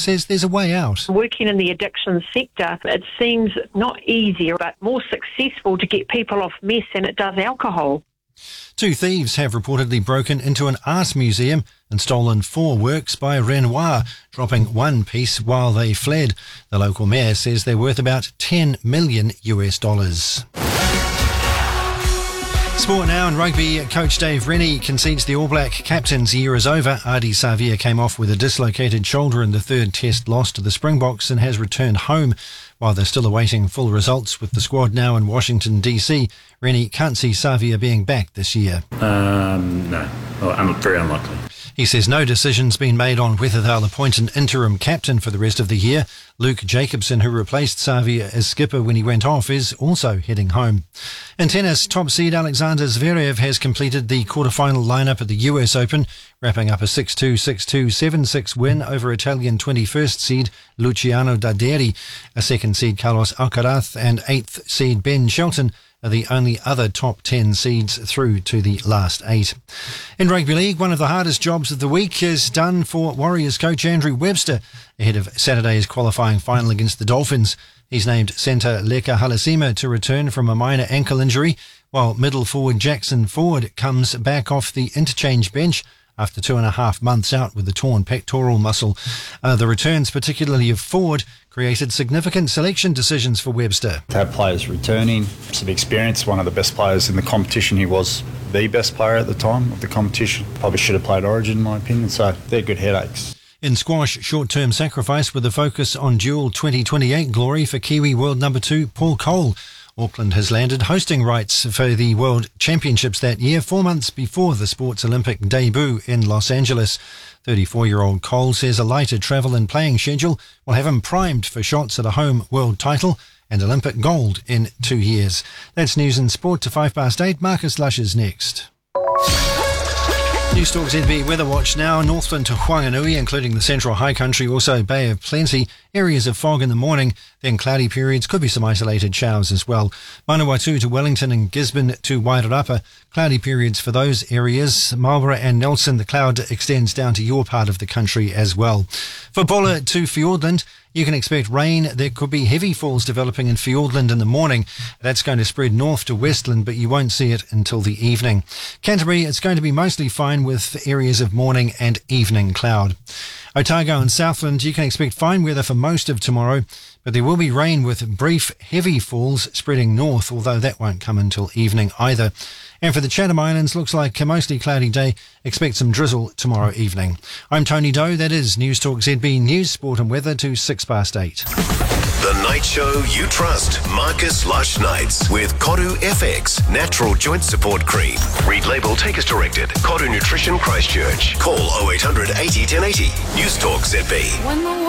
says there's a way out. Working in the addiction sector, it seems not easier but more successful to get people off meth than it does alcohol. 2 thieves have reportedly broken into an art museum and stolen 4 works by Renoir, dropping 1 piece while they fled. The local mayor says they're worth about $10 million. Sport now, and rugby coach Dave Rennie concedes the All Black captain's year is over. Ardie Savea came off with a dislocated shoulder in the 3rd test loss to the Springboks and has returned home. While they're still awaiting full results with the squad now in Washington DC, Rennie can't see Savea being back this year. No, I'm very unlikely. He says no decision's been made on whether they'll appoint an interim captain for the rest of the year. Luke Jacobson, who replaced Savea as skipper when he went off, is also heading home. In tennis, top seed Alexander Zverev has completed the quarterfinal lineup at the US Open, wrapping up a 6-2, 6-2, 7-6 win over Italian 21st seed Luciano Daderi. A 2nd seed Carlos Alcaraz and 8th seed Ben Shelton are the only other top 10 seeds through to the last 8. In rugby league, one of the hardest jobs of the week is done for Warriors coach Andrew Webster ahead of Saturday's qualifying final against the Dolphins. He's named centre Leka Halasima to return from a minor ankle injury, while middle forward Jackson Ford comes back off the interchange bench after 2.5 months out with the torn pectoral muscle. The returns, particularly of Ford, created significant selection decisions for Webster. To have players returning, some experience, one of the best players in the competition. He was the best player at the time of the competition. Probably should have played Origin, in my opinion, so they're good headaches. In squash, short-term sacrifice with a focus on dual 2028 glory for Kiwi world number 2 Paul Cole. Auckland has landed hosting rights for the World Championships that year, 4 months before the sport's Olympic debut in Los Angeles. 34-year-old Cole says a lighter travel and playing schedule will have him primed for shots at a home world title and Olympic gold in 2 years. That's news and sport to 8:05. Marcus Lush is next. Newstalk ZB Weather Watch now. Northland to Whanganui, including the Central High Country, also Bay of Plenty. Areas of fog in the morning, then cloudy periods, could be some isolated showers as well. Manawatu to Wellington and Gisborne to Wairarapa, cloudy periods for those areas. Marlborough and Nelson, the cloud extends down to your part of the country as well. For Bulla to Fiordland, you can expect rain. There could be heavy falls developing in Fiordland in the morning. That's going to spread north to Westland, but you won't see it until the evening. Canterbury, it's going to be mostly fine with areas of morning and evening cloud. Otago and Southland, you can expect fine weather for most of tomorrow, but there will be rain with brief heavy falls spreading north, although that won't come until evening either. And for the Chatham Islands, looks like a mostly cloudy day. Expect some drizzle tomorrow evening. I'm Tony Doe. That is Newstalk ZB News, Sport and Weather to 8:06. The night show you trust. Marcus Lush Nights with Koru FX Natural Joint Support Cream. Read label, take as directed. Koru Nutrition Christchurch. Call 0800 80 1080. Newstalk ZB.